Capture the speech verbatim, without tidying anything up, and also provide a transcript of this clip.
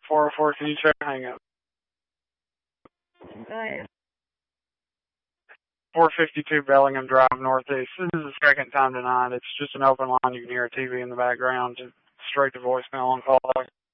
four oh four, can you check hang up? Go ahead. four fifty-two Bellingham Drive, Northeast. This is the second time tonight. It's just an open line. You can hear a T V in the background. Just straight to voicemail on call.